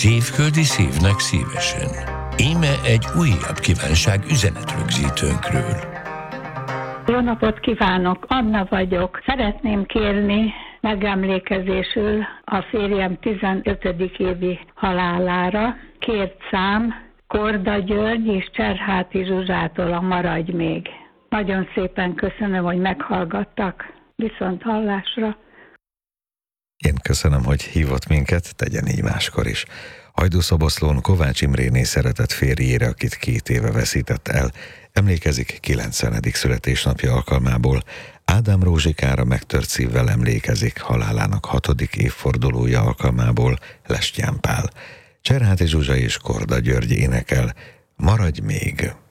Szívföldi szívnek szívesen. Íme egy újabb kívánság üzenetrögzítőnkről. Jó napot kívánok, Anna vagyok. Szeretném kérni megemlékezésül a férjem 15. évi halálára. Kért szám Korda György és Cserháti Zsuzsától a Maradj még. Nagyon szépen köszönöm, hogy meghallgattak. Viszont hallásra. Én köszönöm, hogy hívott minket, tegyen így máskor is. Hajdúszoboszlón Kovács Imréné szeretett férjére, akit 2 éve veszített el, emlékezik 90. születésnapja alkalmából. Ádám Rózsikára megtört szívvel emlékezik halálának 6. évfordulója alkalmából Lestján Pál. Cserháti Zsuzsa és Korda György énekel Maradj még!